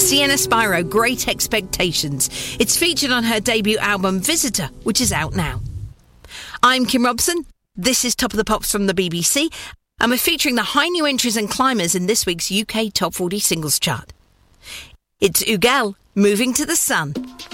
Sienna Spiro, Great Expectations. It's featured on her debut album Visitor, which is out now. I'm Kim Robson. This is Top of the Pops from the BBC, and we're featuring the high new entries and climbers in this week's UK Top 40 Singles Chart. It's Ugel, Moving to the Sun.